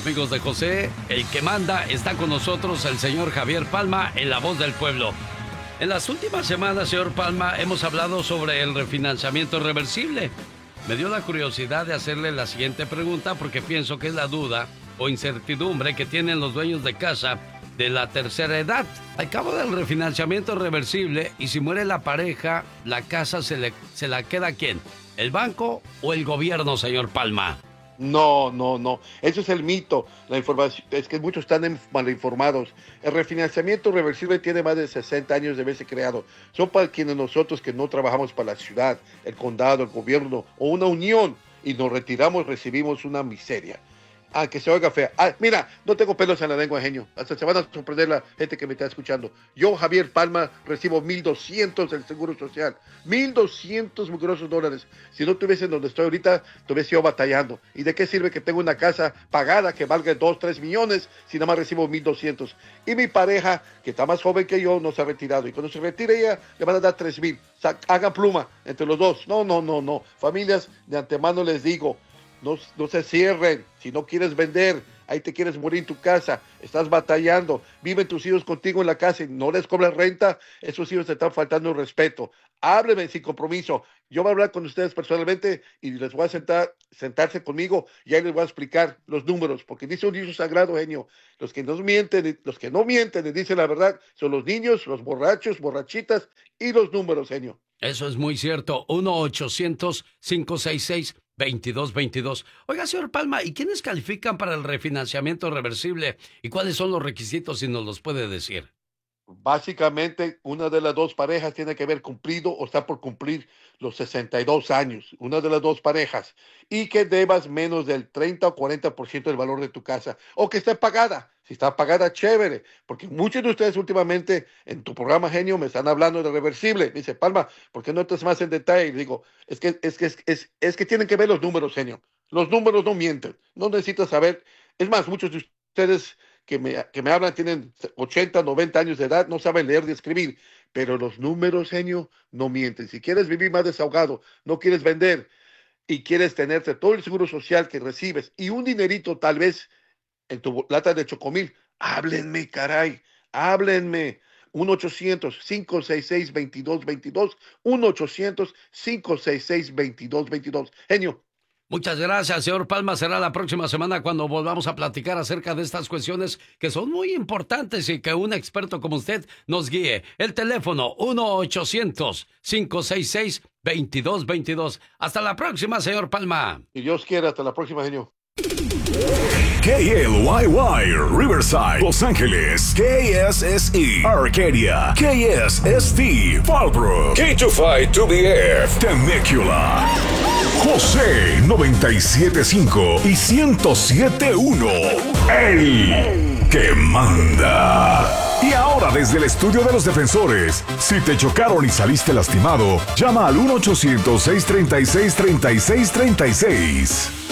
amigos de José, el que manda, está con nosotros el señor Javier Palma en La Voz del Pueblo. En las últimas semanas, señor Palma, hemos hablado sobre el refinanciamiento reversible. Me dio la curiosidad de hacerle la siguiente pregunta porque pienso que es la duda o incertidumbre que tienen los dueños de casa de la tercera edad. Al cabo del refinanciamiento reversible, y si muere la pareja, ¿la casa se la queda a quién? ¿El banco o el gobierno, señor Palma? No. Eso es el mito. La información es que muchos están mal informados. El refinanciamiento reversible tiene más de 60 años de haberse creado. Son para quienes nosotros que no trabajamos para la ciudad, el condado, el gobierno o una unión y nos retiramos, recibimos una miseria. Que se oiga fea. Mira, no tengo pelos en la lengua, genio. Hasta se van a sorprender la gente que me está escuchando. Yo, Javier Palma, recibo $1,200 del Seguro Social. $1,200 mugrosos dólares. Si no estuviese en donde estoy ahorita, estuviese yo batallando. ¿Y de qué sirve que tengo una casa pagada que valga 2, 3 millones si nada más recibo 1,200? Y mi pareja, que está más joven que yo, no se ha retirado. Y cuando se retire ella, le van a dar 3,000. O sea, hagan pluma entre los dos. No. Familias, de antemano les digo, no se cierren. Si no quieres vender, ahí te quieres morir en tu casa, estás batallando, viven tus hijos contigo en la casa y no les cobras renta, esos hijos te están faltando el respeto. Háblenme sin compromiso. Yo voy a hablar con ustedes personalmente y les voy a sentarse conmigo y ahí les voy a explicar los números, porque dice un libro sagrado, genio, los que no mienten y dicen la verdad son los niños, los borrachos, borrachitas y los números, genio. Eso es muy cierto. 1-800-566-2222. Oiga, señor Palma, ¿y quiénes califican para el refinanciamiento reversible? ¿Y cuáles son los requisitos, si nos los puede decir? Básicamente, una de las dos parejas tiene que haber cumplido o está por cumplir los 62 años, una de las dos parejas, y que debas menos del 30 o 40% del valor de tu casa, o que esté pagada. Si está pagada, chévere, porque muchos de ustedes últimamente en tu programa, genio, me están hablando de reversible. Me dice, Palma, ¿por qué no entras más en detalle? Y digo, es que tienen que ver los números, genio. Los números no mienten, no necesitas saber. Es más, muchos de ustedes que me hablan tienen 80, 90 años de edad, no saben leer ni escribir, pero los números, genio, no mienten. Si quieres vivir más desahogado, no quieres vender y quieres tenerte todo el seguro social que recibes y un dinerito tal vez en tu lata de chocomil, háblenme, caray, háblenme. 1-800-566-2222, 1-800-566-2222. Genio. Muchas gracias, señor Palma. Será la próxima semana cuando volvamos a platicar acerca de estas cuestiones que son muy importantes y que un experto como usted nos guíe. El teléfono 1-800-566-2222. Hasta la próxima, señor Palma. Si Dios quiere, hasta la próxima, genio. KLYY, Riverside, Los Ángeles, KSSE, Arcadia, KSST, Fallbrook, K25-2BF, Temecula, José 97.5 y 107.1, el que manda. Y ahora desde el estudio de los defensores, si te chocaron y saliste lastimado, llama al 1-800-636-3636.